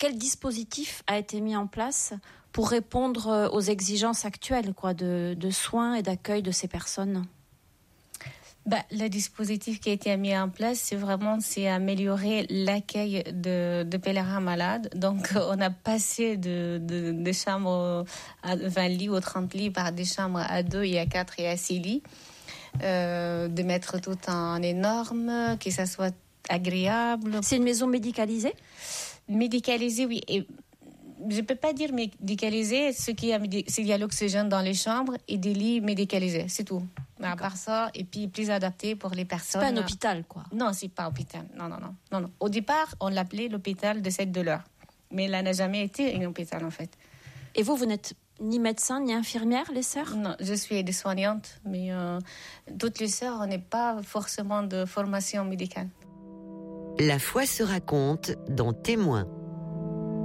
quel dispositif a été mis en place pour répondre aux exigences actuelles de soins et d'accueil de ces personnes ? Le dispositif qui a été mis en place, c'est améliorer l'accueil de pèlerins malades. Donc, on a passé de chambres à 20 lits ou 30 lits par des chambres à 2 et à 4 et à 6 lits. De mettre tout en énorme, que ça soit agréable. C'est une maison médicalisée ? Médicalisée, oui. Et je ne peux pas dire médicalisée, s'il y a l'oxygène dans les chambres et des lits médicalisés, c'est tout. Mais à part ça, et puis plus adapté pour les personnes. C'est pas un hôpital, quoi. Non, c'est pas un hôpital. Non. Au départ, on l'appelait l'hôpital de Sept-de-l'Eure. Mais là n'a jamais été un hôpital, en fait. Et vous n'êtes ni médecin, ni infirmière, les sœurs ? Non, je suis aide-soignante, mais toutes les sœurs, on n'est pas forcément de formation médicale. La foi se raconte dans Témoins.